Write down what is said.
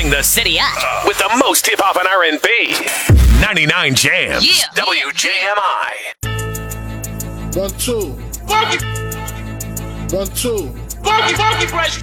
Lighting the city up with the most hip hop and R&B. 99 Jams. Yeah. WJMI. 1, 2. Funky, 1, 2. funky fresh.